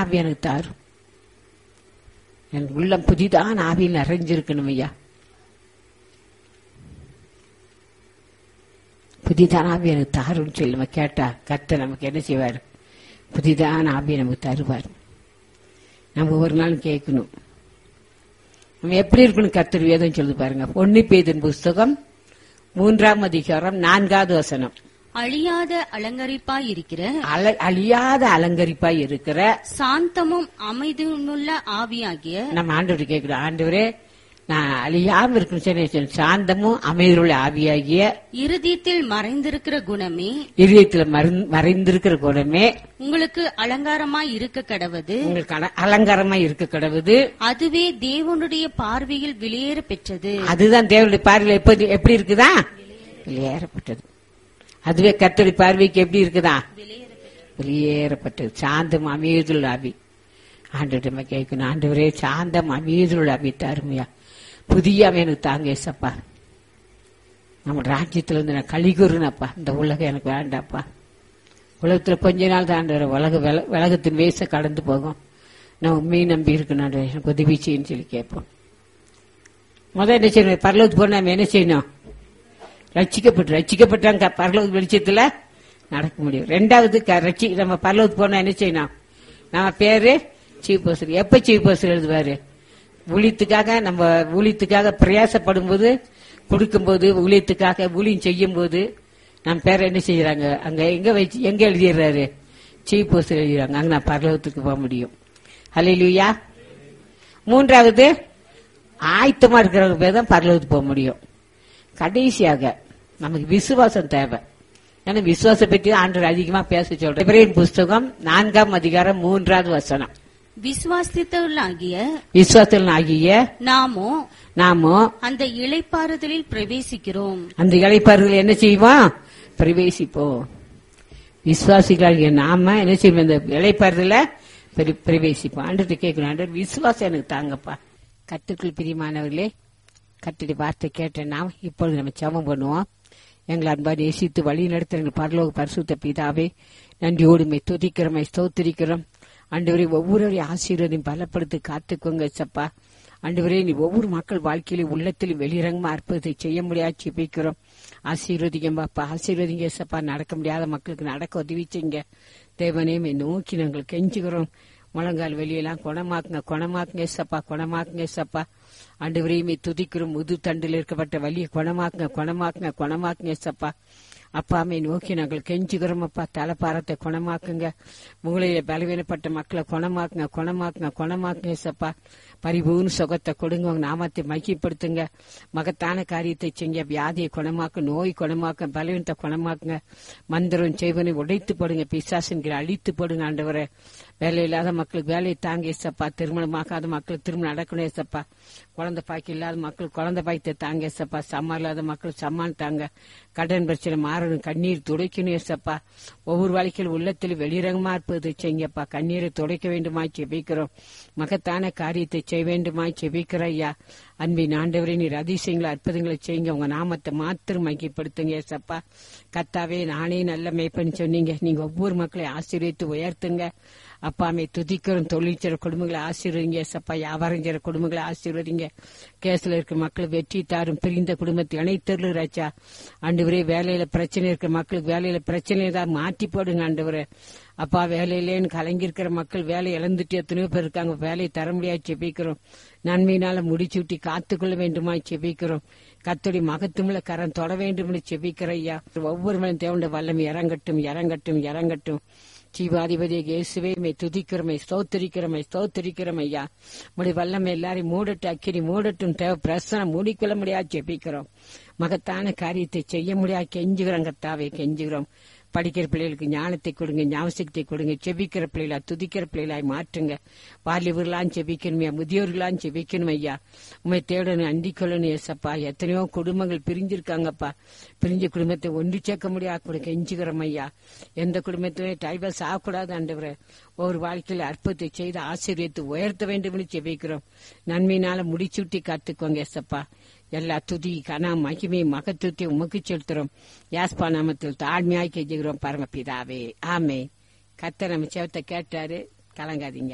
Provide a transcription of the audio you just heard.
ஆவி எனக்கு தாரும். என் உள்ளம் புதிதான ஆவியில் நிறைஞ்சிருக்கணும் ஐயா. புதிதான ஆவி எனக்கு தாருன்னு சொல்லி நம்ம கேட்டா கர்த்தர் நமக்கு என்ன செய்வார்? புதிதான ஆவியை நமக்கு தருவார். நம்ம ஒரு நாள் கேட்கணும், நம்ம எப்படி இருக்கணும் கர்த்தர் வேதம் சொல்லி பாருங்க. 1 பேதுரு புஸ்தகம் 3ஆம் அதிகாரம் 4வது வசனம். அழியாத அலங்கரிப்பாய் இருக்கிற அழியாத அலங்கரிப்பாய் இருக்கிற சாந்தமும் அமைதியுள்ள ஆவியாகிய நம்ம ஆண்டவர் கேட்கிறோம். ஆண்டவரே, நான் அழியாம இருக்கணும், சாந்தமும் அமைதியுள்ள ஆவியாகிய இருதயத்தில் மறைந்திருக்கிற குணமே, இருதயத்தில் மறைந்திருக்கிற குணமே உங்களுக்கு அலங்காரமாய் இருக்க கடவது, உங்களுக்கு அலங்காரமா இருக்க கடவுது. அதுவே தேவனுடைய பார்வையில் வெளியேற பெற்றது. அதுதான் தேவனுடைய பார்வையில் எப்படி இருக்குதா? வெளியேறப்பட்டது. அதுவே கர்த்தருடைய பார்வைக்கு எப்படி இருக்குதா? வெளியேறப்பட்டது. சாந்தம் அமைதியுள்ள ஆவி. ஆண்டவரிடமே கேட்கணும், ஆண்டவரே சாந்தம் அமைதியுள்ள ஆவி தாருமையா, புதிய எனக்கு தாங்க ஏசப்பா. நம்ம ராஜ்யத்துல இருந்து நான் கலிகூறுனப்பா, இந்த உலகம் எனக்கு வேண்டாப்பா. உலகத்துல கொஞ்ச நாள் தான் உலகத்தின் வேச கடந்து போகும். நான் உண்மையை நம்பி இருக்கணும், எனக்கு உதவி செய்யன்னு சொல்லி கேட்போம். முதல் என்ன செய்யணும்? பரலோகத்துக்கு போனா நம்ம என்ன செய்யணும்? ரட்சிக்கப்பட்டாங்க பரலோக வெளிச்சத்துல நடக்க முடியும். 2வது நம்ம பரலோகத்துக்கு போனா என்ன செய்யணும்? நம்ம பேரு சீஃப் பர்சன். எப்ப சீஃப் பர்சன் எழுதுவாரு? நம்ம ஊழியத்துக்காக பிரயாசப்படும் போது, கொடுக்கும்போது, ஊழியம் செய்யும் போது நம்ம பேரை என்ன செய்யறாங்க? அங்க எங்க எழுதிடுறாரு? Chief person எழுதிடுறாங்க. அங்க நான் பரலோகத்துக்கு போக முடியும். ஹல்லேலூயா. 3வது ஆயத்தமா இருக்கிறவங்க பேர் தான் பரலோகத்துக்கு போக முடியும். கடைசியாக நமக்கு விசுவாசம் தேவை. ஏன்னா விசுவாசம் பற்றி ஆண்டவர் அதிகமா பேச சொல்றேன். எபிரேயர் புஸ்தகம் 4ஆம் அதிகாரம் 3வது வசனம். விசுவாசத்திலாகிய நாமோ அந்த இளைப்பாறுதலில் பிரவேசிக்கிறோம். அந்த இளைப்பாறுதல் என்ன செய்வோம்? பிரவேசிப்போம். விசுவாசிகளாகிய நாம என்ன செய்வோம்? இந்த இளைப்பாறுதல பிரவேசிப்போம். ஆண்டவர்கிட்ட கேட்கணும், ஆண்டவர் விசுவாசம் எனக்கு தாங்கப்பா. கர்த்தருக்குள் பிரியமானவர்களே, கர்த்தருடைய வார்த்தை கேட்ட நாம் இப்பொழுது நம்ம ஜெபம் பண்ணுவோம். எங்களை அன்பா நேசித்து வழி நடத்த எங்கள் பரலோக பரிசுத்த பிதாவே, நன்றியோடுமை துதிக்கிறோம், ஸ்தோத்திரிக்கிறோம். ஆண்டவரே, ஒவ்வொருவரையும் ஆசீர்வாதம் பலப்படுத்தி காத்துக்கோங்க சப்பா. ஆண்டவரே, நீ ஒவ்வொரு மக்கள் வாழ்க்கையிலும் உள்ளத்திலும் வெளிரங்கமா அற்புதத்தை செய்ய முடியாது ஜெபிக்கிறோம். ஆசீர்வதிங்கப்பா, ஆசீர்வதிங்க சப்பா. நடக்க முடியாத மக்களுக்கு நடக்க உதவி செய்யுங்க தேவனே. நோக்கி நாங்கள் கெஞ்சுகிறோம். முழங்கால் வெளியெல்லாம் குணமாக்குங்க சப்பா. ஆண்டவரையுமே துதிக்கிறோம். முது தண்டில் இருக்கப்பட்ட வலியை குணமாக்குங்க சப்பா. அப்பாமே நோக்கி நாங்கள் கெஞ்சுகிறோம் அப்பா. தலைப்பாரத்தை குணமாக்குங்க. மூளையில பலவீனப்பட்ட மக்களை குணமாக்குங்க சப்பா. பரிபூர்ண சுகத்தை கொடுங்க. உங்க நாமத்தை மகிப்படுத்துங்க. மகத்தான காரியத்தை செய்ய. வியாதியை குணமாக்க, நோய் குணமாக்க, பலவீனத்தை குணமாக்குங்க. மந்திரம் செய்வனை உடைத்து போடுங்க. பிசாசுங்கிற அழித்து போடுங்க ஆண்டவரை. வேலை இல்லாத மக்களுக்கு வேலையை தாங்க ஏசப்பா. திருமணமாகாத மக்களுக்கு திருமணம் நடக்கணும் ஏசப்பா. குழந்தை பாக்கி இல்லாத மக்கள் குழந்தை பாய்த்தை தாங்க ஏசப்பா. சம்மான் இல்லாத மக்கள் சம்மான் தாங்க. கடன் பிரச்சனை மாறணும், கண்ணீர் துடைக்கணும் ஏசப்பா. ஒவ்வொரு வாழ்க்கையில் உள்ளத்தில் வெளிரங்கமா இருப்பது செய்யப்பா. கண்ணீரை துடைக்க வேண்டுமா செபிக்கிறோம். மகத்தான காரியத்தை செய்ய வேண்டுமா செபிக்கிற ஐயா. அன்பின் ஆண்டவரே, நீர் அதிசயங்களை அற்புதங்களை செய்யுங்க. உங்க நாமத்தை மாத்திரம் மையப்படுத்துங்க ஏசப்பா. கர்த்தாவே, நானே நல்ல மேய்ப்பன்னு சொன்னீங்க. நீங்க ஒவ்வொரு மக்களையும் ஆசீர்வதித்து உயர்த்துங்க அப்பாமே. துதிக்கிறோம். தொழில் செய்ற குடும்பங்களை ஆசீர்வதிங்க ஏசப்பா. வியாபாரம் செய்ற குடும்பங்களை ஆசீர்வதிங்க. கேஸ்ல இருக்க மக்கள் வெற்றி தாரும். பிரிந்த குடும்பத்தை இணைத்தருள் ராஜா. ஆண்டவரே, வேலையில பிரச்சனை இருக்கிற மக்களுக்கு வேலையில பிரச்சனை தான் மாற்றி போடுங்க ஆண்டவரே. அப்பா, வேலையிலேன்னு கலங்கிருக்கிற மக்கள் வேலை இழந்துட்டு எத்தனையோ பேர் இருக்காங்க. வேலையை தர முடியாது செபிக்கிறோம். நன்மையினால முடிச்சு விட்டு காத்துக்கொள்ள வேண்டுமா செபிக்கிறோம். கர்த்தருடைய மகத்துவமுள்ள கரம் தொட வேண்டும் என்று செபிக்கிற ஐயா. ஒவ்வொரு மனிதன் தேவனுடைய வல்லமை இறங்கட்டும். ஜீவாதிபதியை இயேசுவே துதிக்கிறோமை, ஸ்தோத்திரிக்கிறோம் ஐயா. உடைய வல்லமை எல்லாரையும் மூடட்டும், அக்கினி மூடட்டும். தேவ பிரசனம் மூடிக்கொள்ள முடியாது ஜெபிக்கிறோம். மகத்தான காரியத்தை செய்ய முடியாது கெஞ்சுகிறோம் கர்த்தாவே, கெஞ்சுகிறோம். படிக்கிற பிள்ளைகளுக்கு ஞானத்தை கொடுங்க, ஞாபகத்தை கொடுங்க. செபிக்கிற பிள்ளைகளா, துதிக்கிற பிள்ளைகளாய் மாற்றுங்க. வாலிபர்களாம் செபிக்கணுமையா, முதியோர்களாம் செபிக்கணும் ஐயா. உண்மை தேடணும், அண்டிக்கொள்ளணும் ஏசப்பா. எத்தனையோ குடும்பங்கள் பிரிஞ்சிருக்காங்கப்பா. பிரிஞ்ச குடும்பத்தை ஒன்று சேர்க்க முடியாது கூட கெஞ்சுகிறோம் ஐயா. எந்த குடும்பத்திலையும் டைவர்ஸ் ஆகக்கூடாது ஆண்டவரே. ஒவ்வொரு வாழ்க்கையில் அற்புதத்தை செய்து ஆசீர்வதித்து உயர்த்த வேண்டும் என்று செபிக்கிறோம். நன்மையினால முடிச்சுட்டி காத்துக்கோங்க ஏசப்பா. எல்லா துதி கனா மகிமை மகத்துவத்தை உமக்கு செலுத்துறோம். யாஸ்பா நாமத்தில் தாழ்மையாய் கெஞ்சுகிறோம் பரமபிதாவே, ஆமே. கர்த்தர் நம்ம சேவத்தை கேட்டாரு, கலங்காதீங்க.